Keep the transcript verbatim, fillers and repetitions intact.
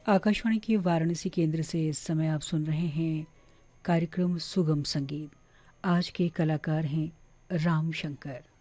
आकाशवाणी के वाराणसी केंद्र से इस समय आप सुन रहे हैं कार्यक्रम सुगम संगीत। आज के कलाकार हैं राम शंकर।